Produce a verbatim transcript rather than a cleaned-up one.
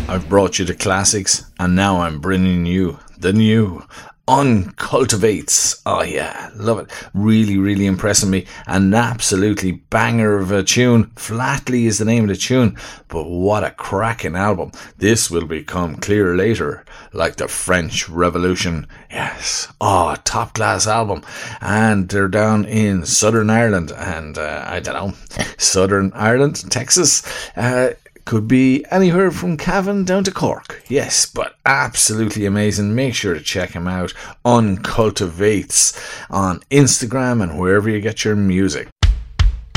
I've brought you the classics, and now I'm bringing you the new Uncultivates. Oh yeah, love it. Really, really impressing me. An absolutely banger of a tune. Flatly is the name of the tune, but what a cracking album. This will become clear later, like the French Revolution. Yes, oh, top class album. And they're down in Southern Ireland, and uh, I don't know, Southern Ireland, Texas. Uh, Could be anywhere from Cavan down to Cork. Yes, but absolutely amazing. Make sure to check him out. Uncultivates on Instagram and wherever you get your music.